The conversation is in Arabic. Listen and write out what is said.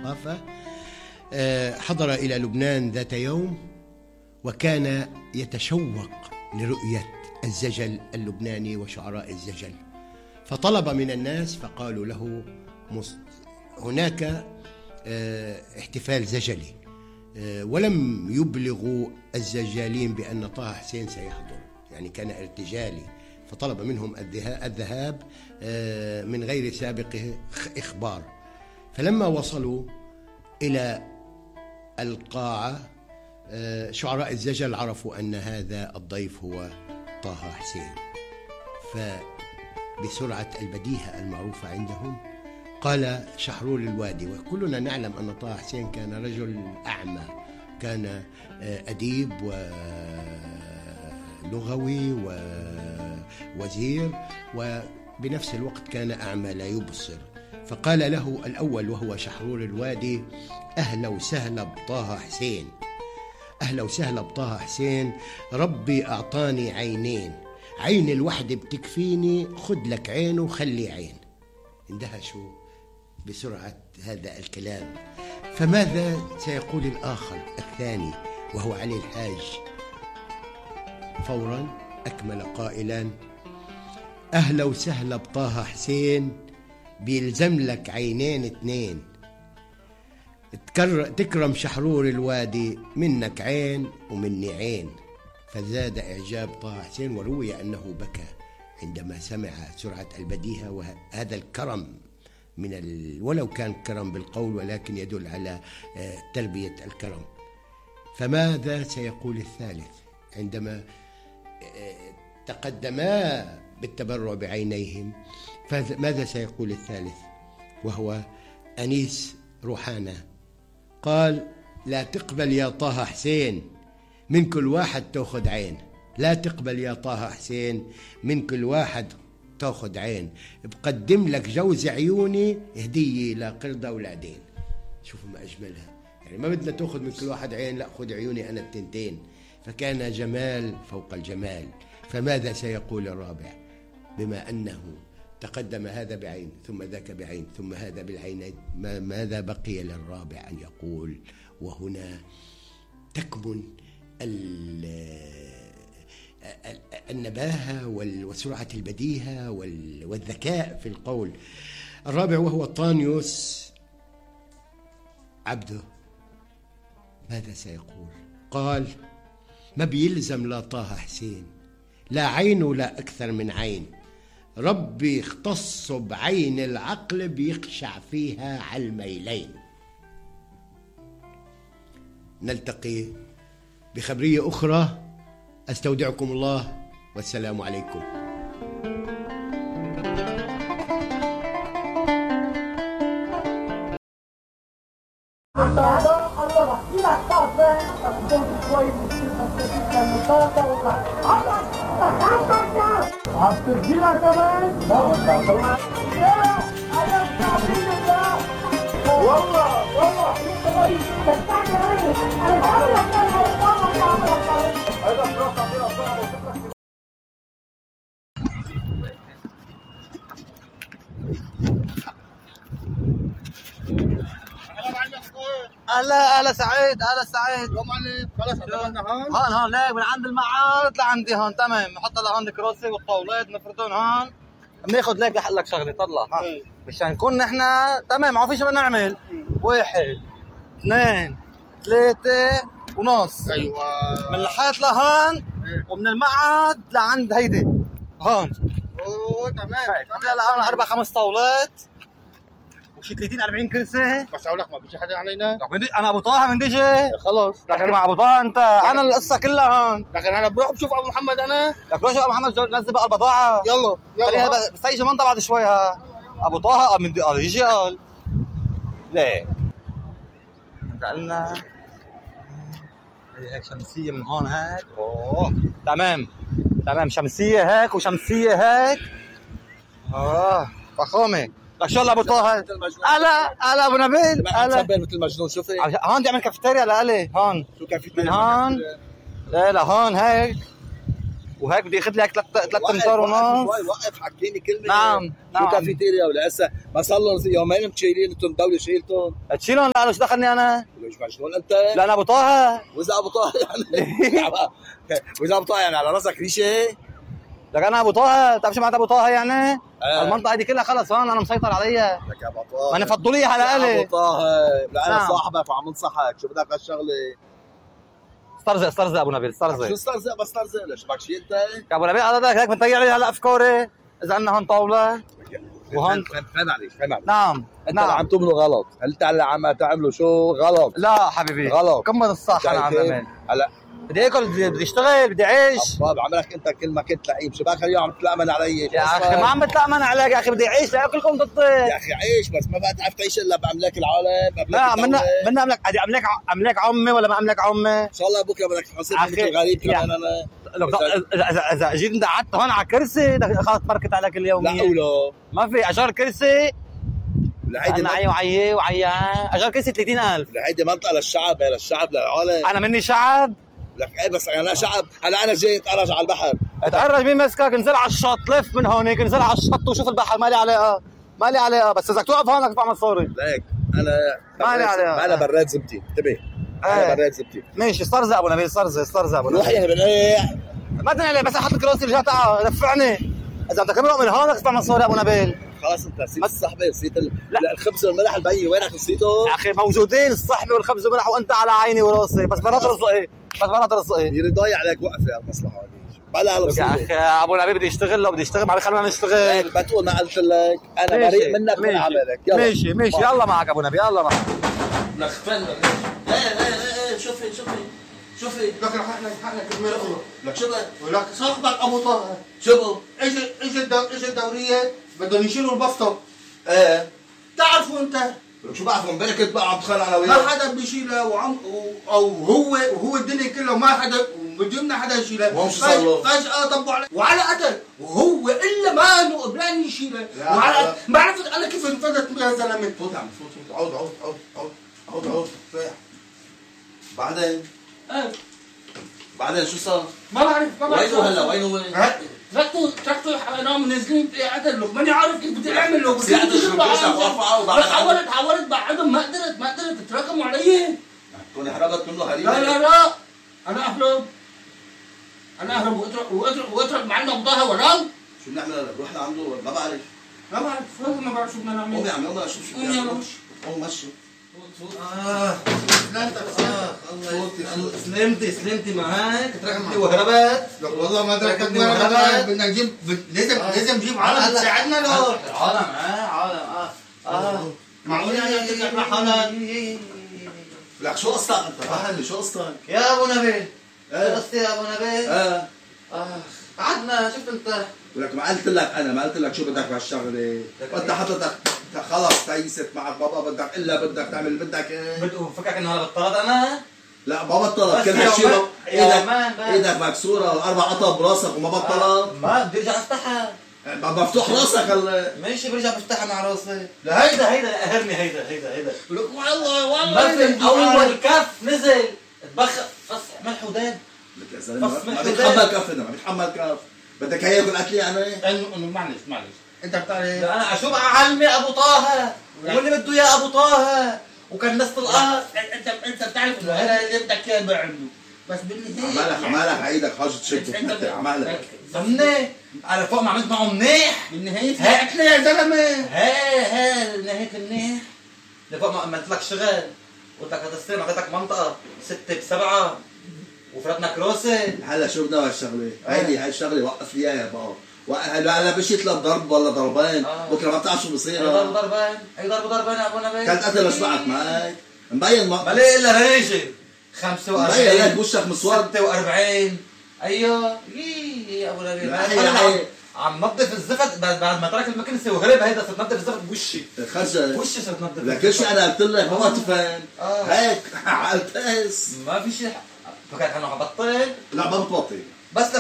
الثقافة. حضر إلى لبنان ذات يوم وكان يتشوق لرؤية الزجل اللبناني وشعراء الزجل، فطلب من الناس فقالوا له هناك احتفال زجلي، ولم يبلغوا الزجالين بأن طه حسين سيحضر، يعني كان ارتجالي، فطلب منهم الذهاب من غير سابق إخبار. فلما وصلوا إلى القاعة شعراء الزجل عرفوا أن هذا الضيف هو طه حسين، فبسرعة البديهة المعروفة عندهم قال شحرور الوادي، وكلنا نعلم أن طه حسين كان رجل أعمى، كان أديب ولغوي ووزير، وبنفس الوقت كان أعمى لا يبصر. فقال له الأول وهو شحرور الوادي: أهلا وسهلا بطه حسين، أهلا وسهلا بطه حسين، ربي أعطاني عينين، عين الوحدة بتكفيني، خد لك عين وخلي عين. اندهشوا بسرعة هذا الكلام. فماذا سيقول الآخر الثاني وهو علي الحاج؟ فورا أكمل قائلا: أهلا وسهلا بطه حسين، بيلزم لك عينين اتنين، تكرم شحرور الوادي، منك عين ومني عين. فزاد إعجاب طه حسين، وروي أنه بكى عندما سمع سرعة البديهة وهذا الكرم ولو كان كرم بالقول ولكن يدل على تربية الكرم. فماذا سيقول الثالث عندما تقدما بالتبرع بعينيهم؟ فماذا سيقول الثالث وهو أنيس روحانة؟ قال: لا تقبل يا طه حسين، من كل واحد تأخذ عين، لا تقبل يا طه حسين، من كل واحد تأخذ عين، بقدم لك جوز عيوني هدية لقرد أولادين. شوفوا ما أجملها، يعني ما بدنا تأخذ من كل واحد عين، لا خذ عيوني أنا التنتين. فكان جمال فوق الجمال. فماذا سيقول الرابع بما أنه تقدم هذا بعين ثم ذاك بعين ثم هذا بالعينين؟ ماذا بقي للرابع أن يقول؟ وهنا تكمن النباهة وسرعة البديهة والذكاء في القول. الرابع وهو طانيوس عبده، ماذا سيقول؟ قال: ما بيلزم لا طه حسين، لا عين ولا أكثر من عين، ربي اختص بعين العقل بيخشع فيها على الميلين. نلتقي بخبرية أخرى، أستودعكم الله والسلام عليكم. هلا سعيد، هلا سعيد. يا معلم خلص عملنا هون ليك من عند المعارض لعندي هون. تمام، نحط لهون الكراسي والطاولات نفردهم هون. بناخذ ليك لحق لك شغله، طلع ها مشان نكون نحن تمام. ما في شيء بدنا نعمل. 1 2 3 ونص. ايوه، من الحيط لهون ومن المعهد لعند هيدي هون. اوه تمام. هلا 4 5 طاولات وشي 30 40 كرسي. بس اقول لك ما بيجي حدا علينا. انا ابو طه من بيجي خلص. لكن مع ابو طه انت انا القصه كلها هون. لكن انا بروح بشوف ابو محمد. انا لك بروح ابو محمد نزل بقى البضاعه. يلا بس هي منطقه بعد شوي. ها ابو طه من يجي قال ليه انت قلنا هيك شمسيه من هون هيك. اوه تمام شمسيه هيك وشمسيه هيك. فخامه. ان شاء الله ابو طه. هلا ابو نبيل. هلا مثل مجنون. شوفي هون بدي اعمل كافيتيريا لالي هون. شو كافيتيريا؟ من هون لا هون هيك وهيك بدي اخذ لك 3 امتار ونص. وقف حكيني كلمه. نعم شو كافيتيريا ولا هسه ما صار لهم يومين متشيلين انتم الدوله شيلتهم. تشيلهم؟ لا شو دخلني انا؟ شلون انت؟ لا انا ابو طه. واذا ابو طه يعني واذا ابو طه يعني على راسك ريشه؟ لك انا ابو طه، بتعرف شو معناتها ابو طه يعني؟ المنطقه دي كلها خلص هون انا مسيطر عليها. لك يا ابو طه ما نفضوا لي على الي. ابو طه لا انا صاحبك وعم انصحك، شو بدك هالشغله؟ استرزق ابو نبيل، استرزق. شو استرزق؟ بس استرزق ليش بدك شيء انت؟ يا ابو نبيل هذا هيك بنطيع لي هلا افكاري. اذا عندنا هون طاوله وهون فهم عليك. نعم انت اللي عم تعمله غلط، انت اللي عم تعمله شو غلط. لا حبيبي غلط، كمل الصح. انا عم بعمل هلا بدي اكل، بدي اشتغل، بدي اعيش. طيب عملك انت كل ما كنت لئيم، شو بك اليوم عم تتلامن علي؟ يا اخي ما عم بتلامن عليك يا اخي، بدي اعيش لاكلكم تطير. يا اخي عيش بس ما بقى تعرف تعيش الا باملاك العالم. لا منا املاك عمي ولا ما املاك عمي؟ ان شاء الله بكره بدك تحاسب مثل غريب كمان انا. اذا جيت انت قعدت هون على كرسي خلص بركت عليك اليوميه. لا ولا ما في اجار كرسي. هيدي انا وعي اجار كرسي 30,000. هيدي منطقه للشعب، للشعب للعالم. انا مني شعب؟ لك ايه بس انا شعب. هلا انا جاي اتقرج على البحر. اتقرج مين مسكك؟ انزل على الشط، لف من هونيك انزل على الشط وشوف البحر. مالي علاقه بس اذا توقف هون بدك تدفع مصاري. ليك انا مالي عليها. انا براد زبتي انتبه. انا براد زبتي. ماشي استرزق ابو نبيل، استرزق ابو نبيل. روح يا بنقيع. ما تنقلي بس احط لك راسي رجعت دفعني. اذا بدك تمرق من هون بدك تدفع مصاري ابو نبيل. خلاص انت نسيت الصحبه، نسيت الخبز والملح البي، وينك نسيتهم؟ يا اخي موجودين الصحبه والخبز والملح وانت على عيني وراسي، بس مرات رزقي. يري ضايع عليك وقفه المصلحه هذه. بلا يا اخي ابو نبيل بدي اشتغل، لو بدي اشتغل ما خلينا نشتغل. ما تقول ما قلت لك انا بريء منك من عملك. يلا ماشي يلا معك ابو نبيل، يلا معك. نخفل ايه شوفي لك حقنا كلمة أخرى. لك شو بدك؟ ولك صاحبك أبو طه شو اجى الدورية بدهم يشيلوا البسطة. ايه تعرفوا أنت؟ لك شو بعرف امبارح كنت بقى عم تخانق انا ما وياه. حدا بيشيلها وهو الدنيا كلها وما حدا بدنا حدا يشيلها. وهم شو صار له؟ فجأة طبوا عليه وعلى قتل وهو إلا ما قبلان يشيلها. وعلى ما عرفت أنا كيف انفدت يا زلمة. فوت عم فوت عود بعدين شو صار؟ ما بعرف وين هو هلا وين هو؟ تركته نام نازلين قعدت له ماني عارف كيف بدي اعمل له. بس حاولت بعدهم ما قدرت تراكموا علي. تكون هربت منه هريبه. لا انا اهرب واترك معنا بضاها وانام. شو بنعمل هلا؟ رحنا عنده ما بعرف ما بعرف شو بدنا نعمل. قوم يا عمي قوم شوف يلا قوم مشي. سلمتي معاك تركتني وهربت. والله ما تركتني وهربت. بدنا نجيب لازم نجيب عالم تساعدنا له. عالم معقول يعني ترجع مع حالك؟ لك شو قصتك انت؟ فهمني شو قصتك؟ يا ابو نبيل شو قصتي يا ابو نبيل؟ قعدنا شفت انت. ولك ما قلت لك انا ما قلت لك شو بدك بهالشغله؟ وانت حضرتك خلص تيست معك بابا بدك تعمل اللي بدك ايه؟ فكرك انه هلا بطلت انا؟ لا ما بطلت كل هالشيء. ايدك مكسوره والاربع قطع براسك وما بطلت. ما بدي ارجع افتحها. مفتوح راسك هلا. ماشي برجع بفتحها مع راسي. لا هيدا قهرني هيدا. لك والله اول كف نزل اتبخر فص ملح ودان. لك يا زلمه ما بيتحمل كف ما بيتحمل كف. بدك هي ياكل قتلي يعني؟ انه معلش انت بتعرف انا اشوف علمي ابو طه واللي بده اياه ابو طه وكان نص القهر. انت بتعرف انه هذا اللي بدك اياه بعمله. بس بالنهايه عمالك عيدك حاجه تشد انت عمالك ضمني على فوق ما عملت معه منيح. بالنهايه هاتنا يا زلمه. نهايه منيح لفوق ما عملت لك شغل قلت لك هذا السنه اعطيتك منطقه 6 ب7 وفرتنا كروسه. هلا شو بدنا هالشغله؟ هاي الشغله وقف لي اياها بقى. هلا مش يطلب ضرب ولا ضربين. بكره ما بتعرف شو بصير. اي ضربين يا ابو نبيل. كانت قتل اشبعك معك مبين ما ليه الا ريشه 45 مبين لك وشك مسود 46. ايوه يا ابو نبيل عم نظف الزفت بعد ما ترك المكنسه وهرب. هيدا صرت نظف الزفت بوشي خرجت وشي صرت نظف. لك كل شيء انا قلت لك ما تفهم. هيك على التاس ما في شيء. فكرت انه حبطل؟ لا ما بتبطل. بس